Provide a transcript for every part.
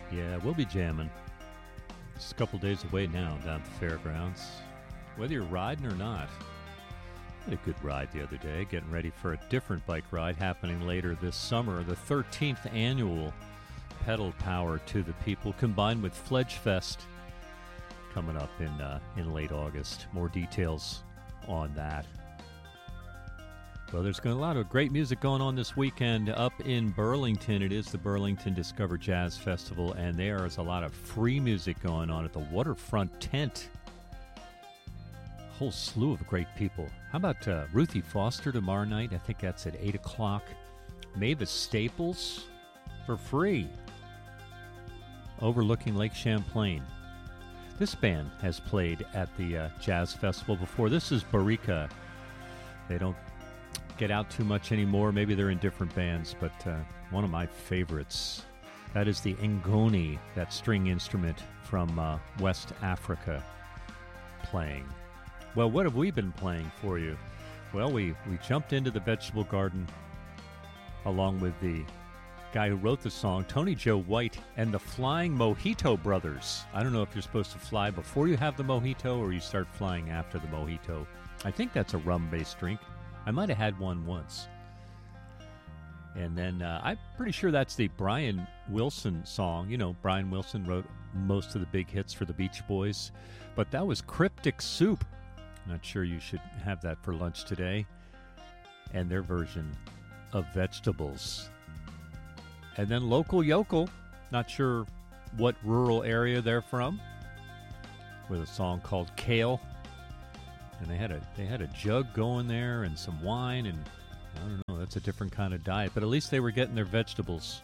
Yeah, we'll be jamming. Just a couple days away now down at the fairgrounds. Whether you're riding or not. Had a good ride the other day, getting ready for a different bike ride happening later this summer. The 13th annual Pedal Power to the People, combined with Fledge Fest, coming up in late August. More details on that. Well, there's a lot of great music going on this weekend up in Burlington. It is the Burlington Discover Jazz Festival, and there is a lot of free music going on at the Waterfront Tent. A whole slew of great people. How about Ruthie Foster tomorrow night? I think that's at 8 o'clock. Mavis Staples for free, overlooking Lake Champlain. This band has played at the Jazz Festival before. This is Barica. They don't get out too much anymore. Maybe they're in different bands, but one of my favorites. That is the ngoni, that string instrument from West Africa, playing. Well, what have we been playing for you? Well, we jumped into the vegetable garden along with the guy who wrote the song, Tony Joe White, and the Flying Mojito Brothers. I don't know if you're supposed to fly before you have the mojito or you start flying after the mojito. I think that's a rum-based drink. I might have had one once. And then I'm pretty sure that's the Brian Wilson song. You know, Brian Wilson wrote most of the big hits for the Beach Boys. But that was Cryptic Soup. Not sure you should have that for lunch today. And their version of Vegetables. And then Local Yokel. Not sure what rural area they're from. With a song called Kale. And they had a jug going there and some wine, and I don't know, that's a different kind of diet. But at least they were getting their vegetables.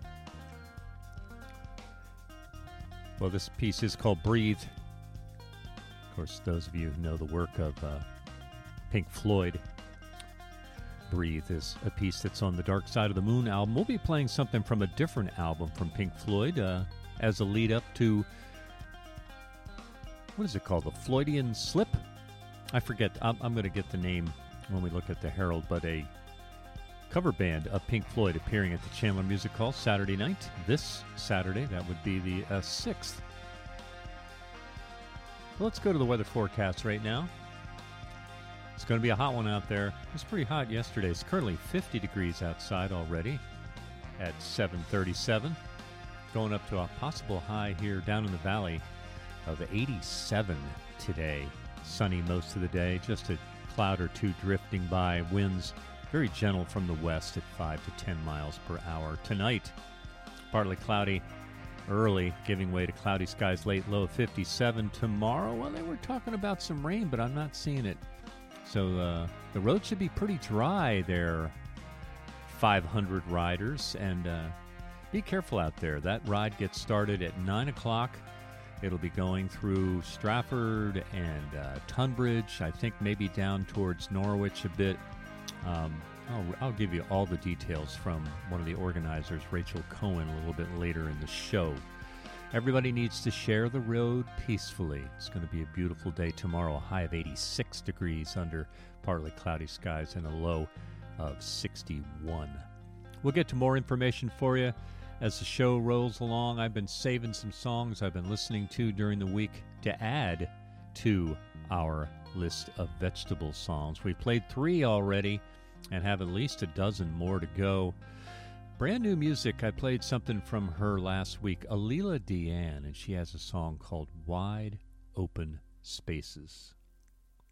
Well, this piece is called Breathe. Of course, those of you who know the work of Pink Floyd, Breathe is a piece that's on the Dark Side of the Moon album. We'll be playing something from a different album from Pink Floyd as a lead up to, what is it called, the Floydian Slip? I forget. I'm going to get the name when we look at the Herald, but a cover band of Pink Floyd appearing at the Chandler Music Hall Saturday night. This Saturday, that would be the 6th. Well, let's go to the weather forecast right now. It's going to be a hot one out there. It was pretty hot yesterday. It's currently 50 degrees outside already at 7:37. Going up to a possible high here down in the valley of 87 today. Sunny most of the day, just a cloud or two drifting by. Winds very gentle from the west at 5 to 10 miles per hour. Tonight, partly cloudy early, giving way to cloudy skies late, low of 57. Tomorrow, well, they were talking about some rain, but I'm not seeing it. So the road should be pretty dry there, 500 riders. And be careful out there. That ride gets started at 9 o'clock. It'll be going through Stratford and Tunbridge, I think maybe down towards Norwich a bit. I'll give you all the details from one of the organizers, Rachel Cohen, a little bit later in the show. Everybody needs to share the road peacefully. It's going to be a beautiful day tomorrow, a high of 86 degrees under partly cloudy skies and a low of 61. We'll get to more information for you as the show rolls along. I've been saving some songs I've been listening to during the week to add to our list of vegetable songs. We've played 3 already and have at least a dozen more to go. Brand new music. I played something from her last week, Alila Deanne, and she has a song called Wide Open Spaces.